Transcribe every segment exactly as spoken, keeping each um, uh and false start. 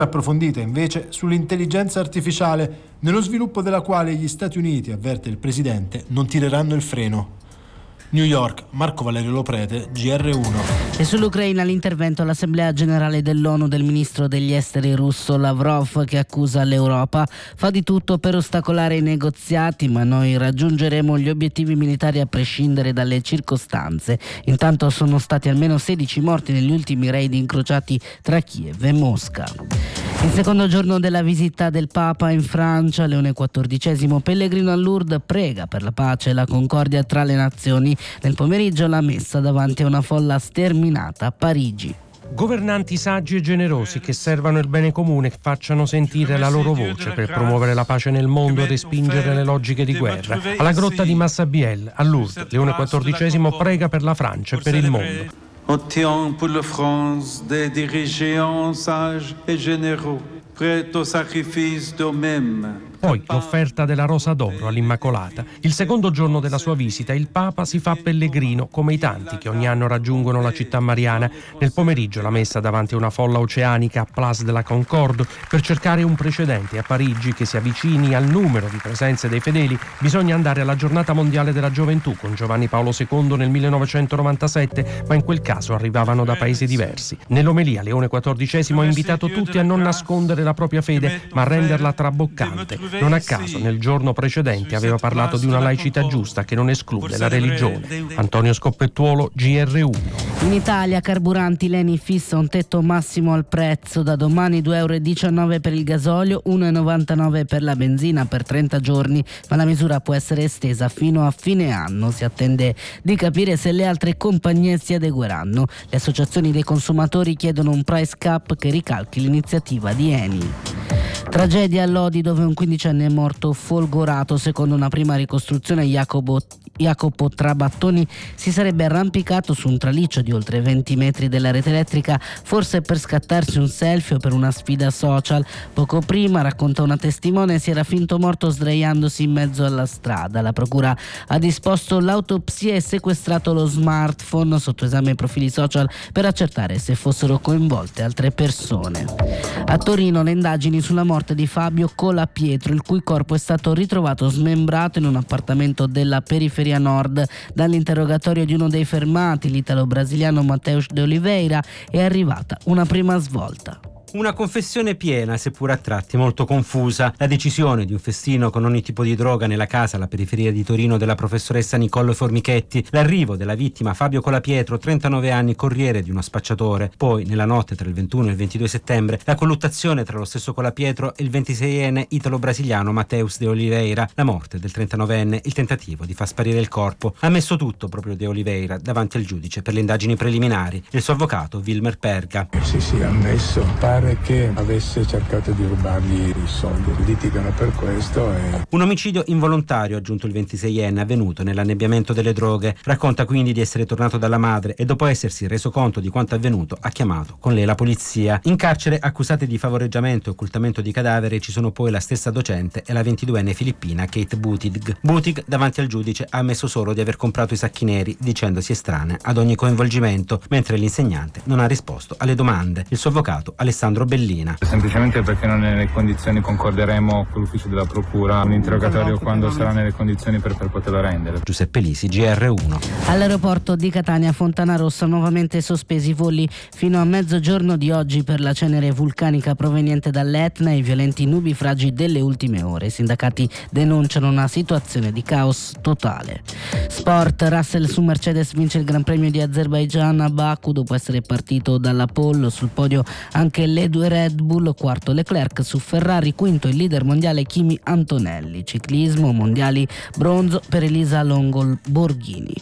Approfondita invece sull'intelligenza artificiale, nello sviluppo della quale gli Stati Uniti, avverte il presidente, non tireranno il freno. New York, Marco Valerio Loprete, G R uno. E sull'Ucraina l'intervento all'Assemblea Generale dell'ONU del ministro degli esteri russo Lavrov, che accusa l'Europa. Fa di tutto per ostacolare i negoziati, ma noi raggiungeremo gli obiettivi militari a prescindere dalle circostanze. Intanto sono stati almeno sedici morti negli ultimi raid incrociati tra Kiev e Mosca. Il secondo giorno della visita del Papa in Francia, Leone quattordicesimo, pellegrino a Lourdes, prega per la pace e la concordia tra le nazioni. Nel pomeriggio la messa davanti a una folla sterminata a Parigi. Governanti saggi e generosi che servano il bene comune e facciano sentire la loro voce per promuovere la pace nel mondo e respingere le logiche di guerra. Alla grotta di Massabielle, a Lourdes, Leone quattordicesimo prega per la Francia e per il mondo. Ottiens pour la France des dirigeants sages et généreux, prêts au sacrifice d'eux-mêmes. Poi l'offerta della Rosa d'Oro all'Immacolata. Il secondo giorno della sua visita il Papa si fa pellegrino come i tanti che ogni anno raggiungono la città mariana. Nel pomeriggio la messa davanti a una folla oceanica a Place de la Concorde per cercare un precedente a Parigi che si avvicini al numero di presenze dei fedeli. Bisogna andare alla Giornata Mondiale della Gioventù con Giovanni Paolo secondo nel millenovecentonovantasette, ma in quel caso arrivavano da paesi diversi. Nell'omelia Leone quattordicesimo ha invitato tutti a non nascondere la propria fede, ma a renderla traboccante. Non a caso nel giorno precedente aveva parlato di una laicità giusta che non esclude la religione. Antonio Scoppettuolo, G R uno. In Italia Carburanti L'Eni fissa un tetto massimo al prezzo. Da domani due virgola diciannove euro per il gasolio, uno virgola novantanove per la benzina per trenta giorni, ma la misura può essere estesa fino a fine anno. Si attende di capire se le altre compagnie si adegueranno. Le associazioni dei consumatori chiedono un price cap che ricalchi l'iniziativa di Eni. Tragedia a Lodi, dove un quindicenne è morto folgorato. Secondo una prima ricostruzione, Jacopo, Jacopo Trabattoni si sarebbe arrampicato su un traliccio di oltre venti metri della rete elettrica, forse per scattarsi un selfie o per una sfida social. Poco prima, racconta una testimone, si era finto morto sdraiandosi in mezzo alla strada. La procura ha disposto l'autopsia e sequestrato lo smartphone, sotto esame i profili social per accertare se fossero coinvolte altre persone. A Torino le indagini sulla morte di Fabio Colapietro, il cui corpo è stato ritrovato smembrato in un appartamento della periferia nord. Dall'interrogatorio di uno dei fermati, l'italo-brasiliano Mateus de Oliveira, è arrivata una prima svolta. Una confessione piena, seppur a tratti molto confusa. La decisione di un festino con ogni tipo di droga nella casa alla periferia di Torino della professoressa Nicole Formichetti. L'arrivo della vittima Fabio Colapietro, trentanove anni, corriere di uno spacciatore. Poi, nella notte tra il ventuno e il ventidue settembre, la colluttazione tra lo stesso Colapietro e il ventiseienne italo-brasiliano Mateus de Oliveira. La morte del trentanovenne, il tentativo di far sparire il corpo. Ha messo tutto proprio de Oliveira davanti al giudice per le indagini preliminari. Il suo avvocato, Wilmer Perga. Sì, sì, ha ammesso. Pare che avesse cercato di rubargli i soldi, litigano per questo e... Un omicidio involontario, aggiunto il ventiseienne, avvenuto nell'annebbiamento delle droghe. Racconta quindi di essere tornato dalla madre e dopo essersi reso conto di quanto avvenuto ha chiamato con lei la polizia. In carcere, accusate di favoreggiamento e occultamento di cadavere, ci sono poi la stessa docente e la ventiduenne filippina Kate Butig. Butig davanti al giudice ha ammesso solo di aver comprato i sacchi neri, dicendosi estranea ad ogni coinvolgimento, mentre l'insegnante non ha risposto alle domande. Il suo avvocato Alessandro Bellina. Semplicemente perché non è nelle condizioni, concorderemo con l'ufficio della procura un interrogatorio quando sarà nelle condizioni per, per poterlo rendere. Giuseppe Lisi, G R uno. All'aeroporto di Catania Fontana Rossa nuovamente sospesi i voli fino a mezzogiorno di oggi per la cenere vulcanica proveniente dall'Etna e i violenti nubifragi delle ultime ore. I sindacati denunciano una situazione di caos totale. Sport, Russell su Mercedes vince il Gran Premio di Azerbaigian a Baku dopo essere partito dalla pole. Sul podio anche le due Red Bull, quarto Leclerc su Ferrari, quinto il leader mondiale Kimi Antonelli. Ciclismo, mondiali bronzo per Elisa Longo Borghini.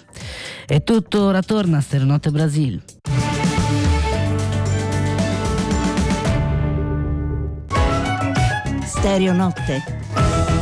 È tutto, ora torna Stereonotte Brasil. Stereonotte.